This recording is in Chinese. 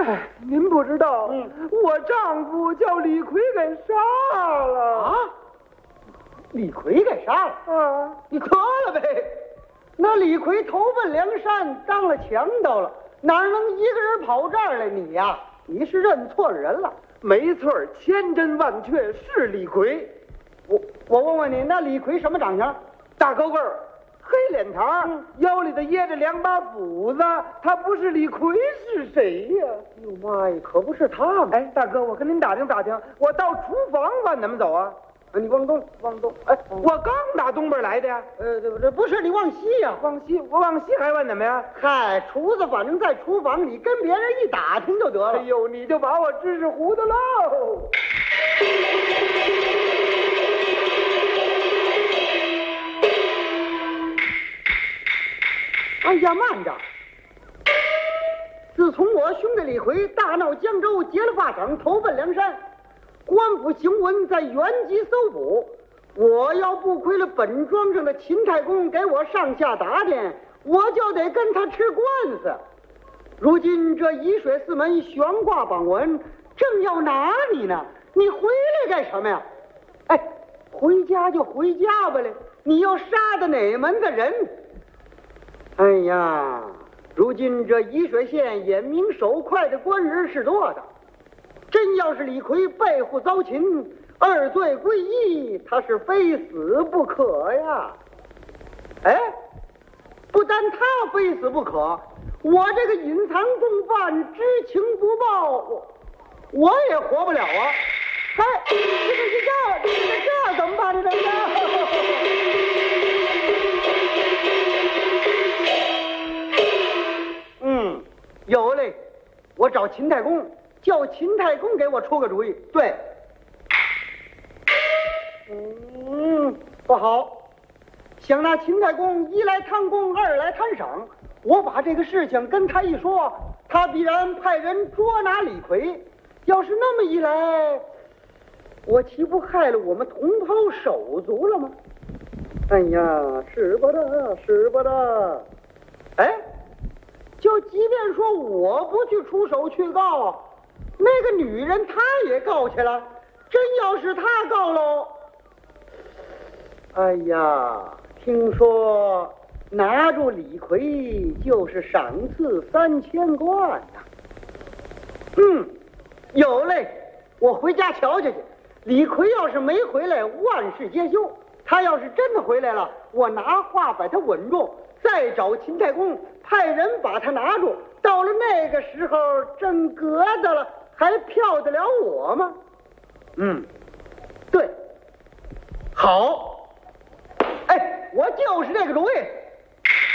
哎，您不知道，我丈夫叫李逵给杀了啊！李逵给杀了啊！ 你得了呗！那李逵投奔梁山，当了强盗了，哪能一个人跑这儿来？你呀，你是认错人了。 没错，千真万确是李逵。 我问问你，那李逵什么长相？ 大高个儿，黑脸膛，腰里头掖着2把斧子，他不是李逵是谁呀？ 哎呦妈呀，可不是他吗？ 哎，大哥，我跟您打听打听，我到厨房往哪么走啊？ 你往东。 哎，我刚打东边来的呀。 这不是你往西呀？ 往西，我往西还往哪么呀？ 嗨，厨子反正在厨房里，跟别人一打听就得了。 哎呦，你就把我知识糊涂喽！ 哎呀，慢着！自从我兄弟李逵大闹江州，劫了法场，投奔梁山，官府行文在原籍搜捕，我要不亏了本庄上的秦太公给我上下打点，我就得跟他吃官司。如今这沂水4门悬挂榜文，正要拿你呢，你回来干什么呀？哎，回家就回家吧嘞，你要杀的哪门子人？哎呀，如今这沂水县眼明手快的官人是多的，真要是李逵背后遭擒，2罪归一，他是非死不可呀！哎，不但他非死不可，我这个隐藏共犯知情不报，我也活不了啊！哎，这怎么办呢？这有嘞，我找秦太公，叫秦太公给我出个主意。对，不好，想拿秦太公1来贪功，2来贪赏。我把这个事情跟他一说，他必然派人捉拿李逵。要是那么一来，我岂不害了我们同胞手足了吗？哎呀，使不得，使不得！哎。就即便说我不去出手去告，那个女人她也告去了，真要是她告喽，哎呀，听说拿住李逵就是赏赐3000贯呐。有嘞，我回家瞧瞧去。李逵要是没回来，万事皆休；他要是真的回来了，我拿话把他稳住，再找秦太公派人把他拿住。到了那个时候，真疙瘩了，还骗得了我吗？对，好，哎，我就是这个主意。